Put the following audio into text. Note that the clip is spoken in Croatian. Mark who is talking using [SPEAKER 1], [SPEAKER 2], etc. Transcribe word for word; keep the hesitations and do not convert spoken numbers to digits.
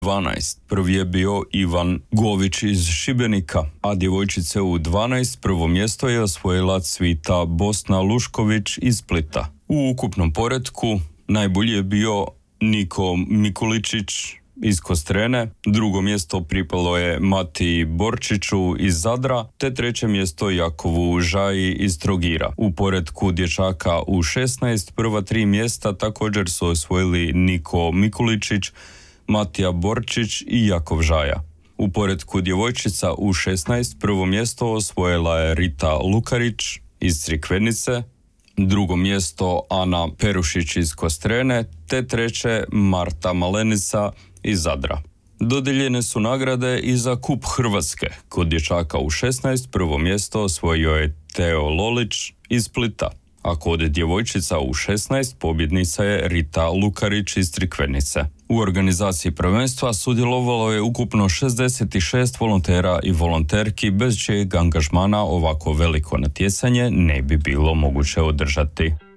[SPEAKER 1] dvanaest. Prvi je bio Ivan Gović iz Šibenika, a djevojčice u dvanaest prvo mjesto je osvojila Cvita Bosna Lušković iz Splita. U ukupnom poretku najbolji je bio Niko Mikuličić iz Kostrene, drugo mjesto pripalo je Matiji Borčiću iz Zadra, te treće mjesto Jakovu Žaji iz Trogira. U poretku dječaka u šesnaest prva tri mjesta također su osvojili Niko Mikuličić, Matija Borčić i Jakov Žaja. U poretku djevojčica u šesnaest prvo mjesto osvojila je Rita Lukarić iz Crikvenice, drugo mjesto Ana Perušić iz Kostrene, te treće Marta Malenica iz Zadra. Dodijeljene su nagrade i za Kup Hrvatske. Kod dječaka u šesnaest prvo mjesto osvojio je Teo Lolić iz Splita, a kod djevojčica u šesnaest pobjednica je Rita Lukarić iz Crikvenice. U organizaciji prvenstva sudjelovalo je ukupno šezdeset šest volontera i volonterki bez čijeg angažmana ovako veliko natjecanje ne bi bilo moguće održati.